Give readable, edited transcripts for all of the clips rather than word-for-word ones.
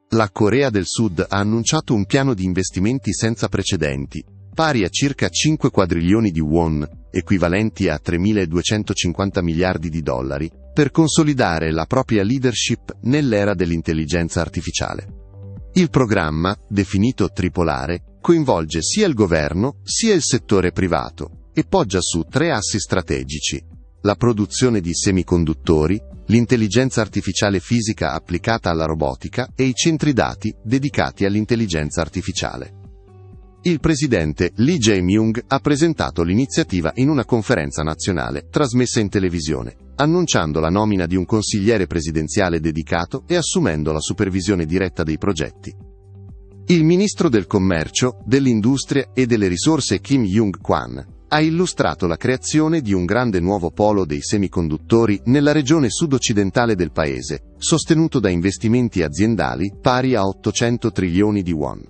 La Corea del Sud ha annunciato un piano di investimenti senza precedenti, pari a circa 5 quadrilioni di won, equivalenti a 3.250 miliardi di dollari, per consolidare la propria leadership nell'era dell'intelligenza artificiale. Il programma, definito tripolare, coinvolge sia il governo sia il settore privato e poggia su 3 assi strategici: la produzione di semiconduttori, l'intelligenza artificiale fisica applicata alla robotica e i centri dati dedicati all'intelligenza artificiale. Il presidente Lee Jae-myung ha presentato l'iniziativa in una conferenza nazionale trasmessa in televisione, annunciando la nomina di un consigliere presidenziale dedicato e assumendo la supervisione diretta dei progetti. Il ministro del Commercio, dell'Industria e delle Risorse Kim Young-kwan ha illustrato la creazione di un grande nuovo polo dei semiconduttori nella regione sud-occidentale del paese, sostenuto da investimenti aziendali pari a 800 trilioni di won.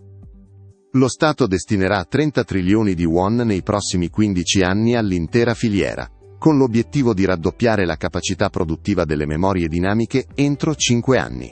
Lo Stato destinerà 30 trilioni di won nei prossimi 15 anni all'intera filiera, con l'obiettivo di raddoppiare la capacità produttiva delle memorie dinamiche entro 5 anni.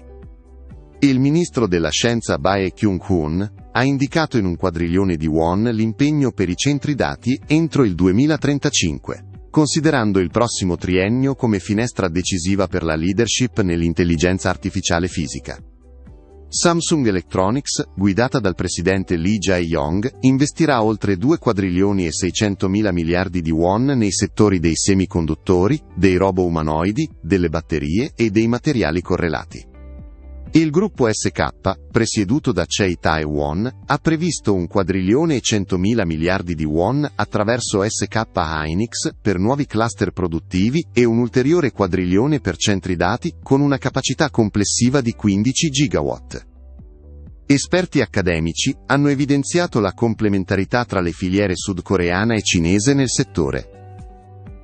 Il ministro della Scienza Bae Kyung-hun ha indicato in 1 quadrilione di won l'impegno per i centri dati entro il 2035, considerando il prossimo triennio come finestra decisiva per la leadership nell'intelligenza artificiale fisica. Samsung Electronics, guidata dal presidente Lee Jae-yong, investirà oltre 2 quadrilioni e 600 mila miliardi di won nei settori dei semiconduttori, dei robo-umanoidi, delle batterie e dei materiali correlati. Il gruppo SK, presieduto da Choi Tae-won, ha previsto 1 quadrilione e 100 mila miliardi di won attraverso SK Hynix per nuovi cluster produttivi e un ulteriore quadrilione per centri dati con una capacità complessiva di 15 gigawatt. Esperti accademici hanno evidenziato la complementarità tra le filiere sudcoreana e cinese nel settore.